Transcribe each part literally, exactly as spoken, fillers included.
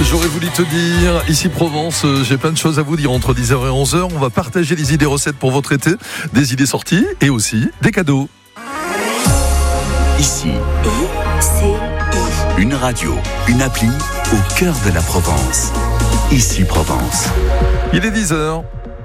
J'aurais voulu te dire, ici Provence, j'ai plein de choses à vous dire entre dix heures et onze heures. On va partager les idées recettes pour votre été, des idées sorties et aussi des cadeaux. Ici, I C I. Une radio, une appli au cœur de la Provence. Ici Provence. Il est dix heures.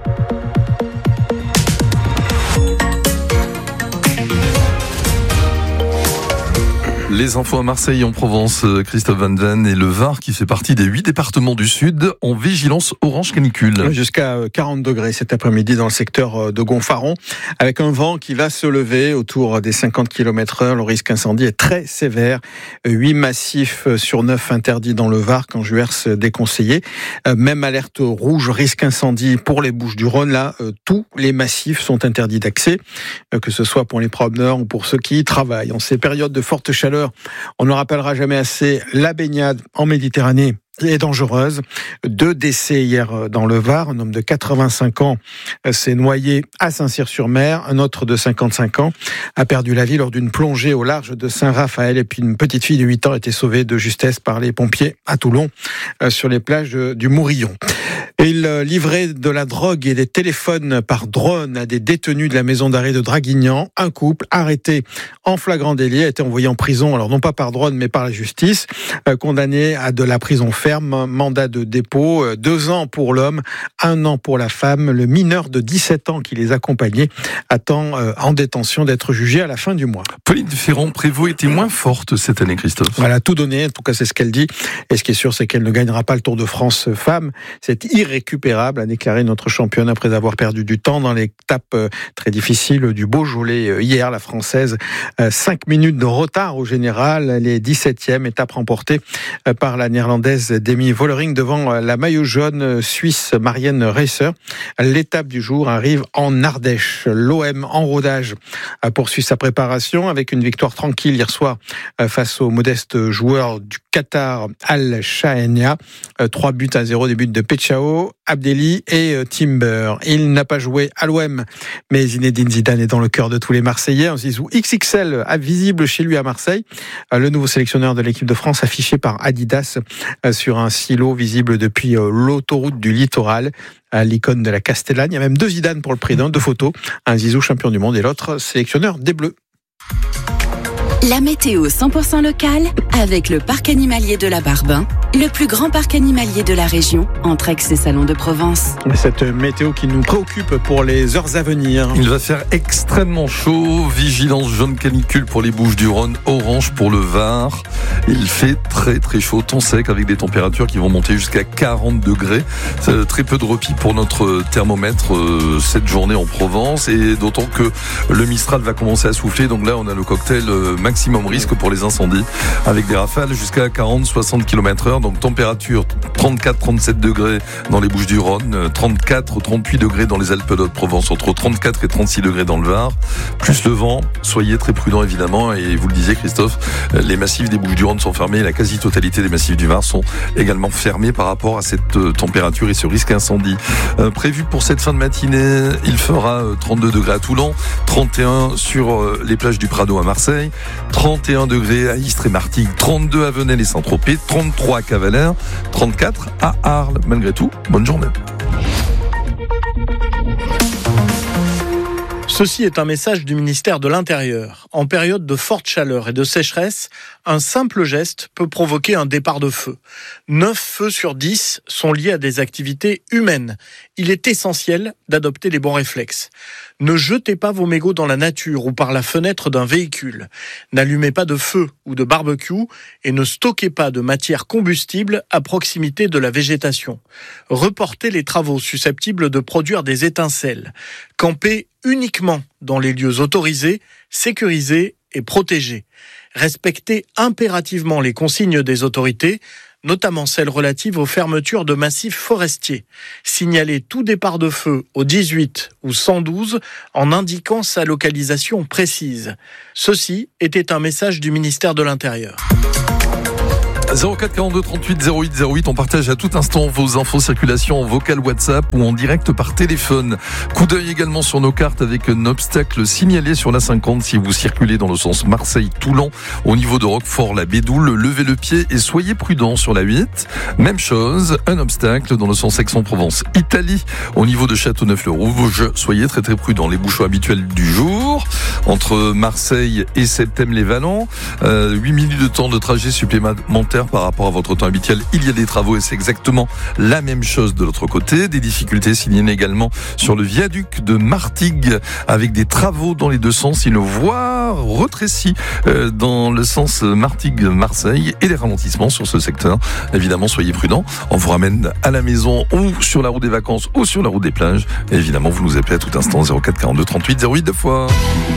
Les infos à Marseille en Provence, Christophe Van Ven, et le Var qui fait partie des huit départements du Sud en vigilance orange canicule. Jusqu'à quarante degrés cet après-midi dans le secteur de Gonfaron, avec un vent qui va se lever autour des cinquante kilomètres heure. Le risque incendie est très sévère. huit massifs sur neuf interdits dans le Var, Caen-Juers déconseillé. Même alerte rouge risque incendie pour les Bouches-du-Rhône. Là, tous les massifs sont interdits d'accès, que ce soit pour les promeneurs ou pour ceux qui y travaillent. En ces périodes de forte chaleur, on ne rappellera jamais assez, la baignade en Méditerranée est dangereuse. Deux décès hier dans le Var. Un homme de quatre-vingt-cinq ans s'est noyé à Saint-Cyr-sur-Mer. Un autre de cinquante-cinq ans a perdu la vie lors d'une plongée au large de Saint-Raphaël. Et puis une petite fille de huit ans a été sauvée de justesse par les pompiers à Toulon, sur les plages du Mourillon. Et il livrait de la drogue et des téléphones par drone à des détenus de la maison d'arrêt de Draguignan. Un couple arrêté en flagrant délit a été envoyé en prison, alors non pas par drone mais par la justice, condamné à de la prison ferme, mandat de dépôt, deux ans pour l'homme, un an pour la femme. Le mineur de dix-sept ans qui les accompagnait attend en détention d'être jugé à la fin du mois. Pauline Ferrand-Prévot était moins forte cette année, Christophe. Elle a tout donné, en tout cas c'est ce qu'elle dit. Et ce qui est sûr, c'est qu'elle ne gagnera pas le Tour de France femme. C'est irrécupérable, a déclaré notre championne après avoir perdu du temps dans l'étape très difficile du Beaujolais hier. La Française, cinq minutes de retard au général. Elle est dix-septième, étape remportée par la Néerlandaise Demi Vollering devant la maillot jaune suisse Marianne Reisser. L'étape du jour arrive en Ardèche. L'O M en rodage poursuit sa préparation avec une victoire tranquille hier soir face aux modestes joueurs du Qatar Al Shahania. Trois buts à zéro, des buts de Pechao, Abdelli et Timber. Il n'a pas joué à l'O M, mais Zinedine Zidane est dans le cœur de tous les Marseillais. Un Zizou X X L visible chez lui à Marseille. Le nouveau sélectionneur de l'équipe de France affiché par Adidas sur un silo visible depuis l'autoroute du littoral. L'icône de la Castellane. Il y a même deux Zidane pour le prix d'un, deux photos. Un Zizou champion du monde et l'autre sélectionneur des Bleus. La météo cent pour cent locale avec le parc animalier de la Barbin, le plus grand parc animalier de la région, entre Aix et Salon de Provence. Cette météo qui nous préoccupe pour les heures à venir. Il va faire extrêmement chaud, vigilance jaune canicule pour les Bouches-du-Rhône, orange pour le Var. Il fait très très chaud, temps sec avec des températures qui vont monter jusqu'à quarante degrés. C'est très peu de repos pour notre thermomètre euh, cette journée en Provence, et d'autant que le Mistral va commencer à souffler. Donc là on a le cocktail euh, maximum risque pour les incendies avec des rafales jusqu'à quarante à soixante kilomètres heure. Donc température trente-quatre à trente-sept degrés dans les Bouches-du-Rhône, trente-quatre à trente-huit degrés dans les Alpes-de-Haute-Provence, entre trente-quatre et trente-six degrés dans le Var, plus le vent. Soyez très prudents évidemment, et vous le disiez Christophe, les massifs des Bouches-du-Rhône sont fermés, la quasi-totalité des massifs du Var sont également fermés par rapport à cette température et ce risque incendie. Euh, prévu pour cette fin de matinée, il fera trente-deux degrés à Toulon, trente et un sur les plages du Prado à Marseille, trente et un degrés à Istres et Martigues, trente-deux à Venelle et Saint-Tropez, trente-trois à Cavalère, trente-quatre à Arles. Malgré tout, bonne journée. Ceci est un message du ministère de l'Intérieur. En période de forte chaleur et de sécheresse, un simple geste peut provoquer un départ de feu. neuf feux sur dix sont liés à des activités humaines. Il est essentiel d'adopter les bons réflexes. Ne jetez pas vos mégots dans la nature ou par la fenêtre d'un véhicule. N'allumez pas de feu ou de barbecue et ne stockez pas de matière combustible à proximité de la végétation. Reportez les travaux susceptibles de produire des étincelles. Campez uniquement dans les lieux autorisés, sécurisés et protégés. Respectez impérativement les consignes des autorités, notamment celles relatives aux fermetures de massifs forestiers. Signalez tout départ de feu au dix-huit ou cent douze en indiquant sa localisation précise. Ceci était un message du ministère de l'Intérieur. zéro quatre quarante-deux trente-huit zéro huit zéro huit, on partage à tout instant vos infos circulation en vocal WhatsApp ou en direct par téléphone. Coup d'œil également sur nos cartes avec un obstacle signalé sur la cinquante si vous circulez dans le sens Marseille-Toulon au niveau de Roquefort-la-Bédoule. Levez le pied et soyez prudents sur la huit. Même chose, un obstacle dans le sens Aix-en-Provence-Italie au niveau de Châteauneuf-le-Rouge. Soyez très très prudents. Les bouchons habituels du jour entre Marseille et Septem-les-Vallons. Euh, huit minutes de temps de trajet supplémentaire par rapport à votre temps habituel. Il y a des travaux et c'est exactement la même chose de l'autre côté. Des difficultés signalées également sur le viaduc de Martigues avec des travaux dans les deux sens. Une voie rétrécie euh, dans le sens Martigues-Marseille et des ralentissements sur ce secteur. Évidemment, soyez prudents. On vous ramène à la maison ou sur la route des vacances ou sur la route des plages. Et évidemment, vous nous appelez à tout instant zéro quatre quarante-deux trente-huit zéro huit deux fois.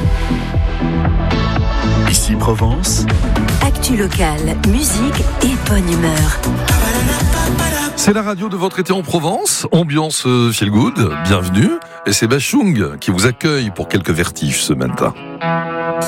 Ici Provence. Actu locale, musique et bonne humeur. C'est la radio de votre été en Provence, ambiance feel good, bienvenue. Et c'est Bachung qui vous accueille pour quelques vertiges ce matin.